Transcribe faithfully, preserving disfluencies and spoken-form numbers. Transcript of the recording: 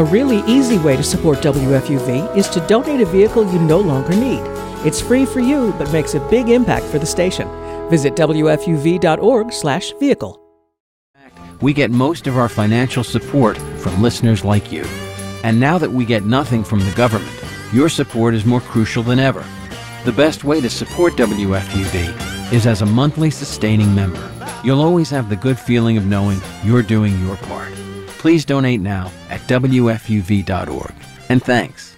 A really easy way to support W F U V is to donate a vehicle you no longer need. It's free for you, but makes a big impact for the station. Visit W F U V dot org slash vehicle. We get most of our financial support from listeners like you. And now that we get nothing from the government, your support is more crucial than ever. The best way to support W F U V is as a monthly sustaining member. You'll always have the good feeling of knowing you're doing your part. Please donate now at W F U V dot org. And thanks.